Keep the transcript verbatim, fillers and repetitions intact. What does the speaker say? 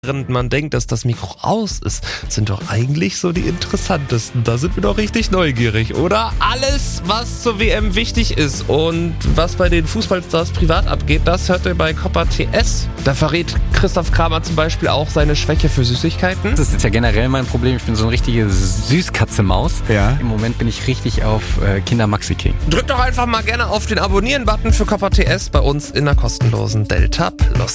Während man denkt, dass das Mikro aus ist, sind doch eigentlich so die interessantesten. Da sind wir doch richtig neugierig, oder? Alles, was zur W M wichtig ist und was bei den Fußballstars privat abgeht, das hört ihr bei Copper T S. Da verrät Christoph Kramer zum Beispiel auch seine Schwäche für Süßigkeiten. Das ist ja generell mein Problem. Ich bin so eine richtige Süßkatze-Maus. Ja. Im Moment bin ich richtig auf äh, Kinder Maxi King. Drückt doch einfach mal gerne auf den Abonnieren-Button für Copper T S bei uns in der kostenlosen Delta Plus.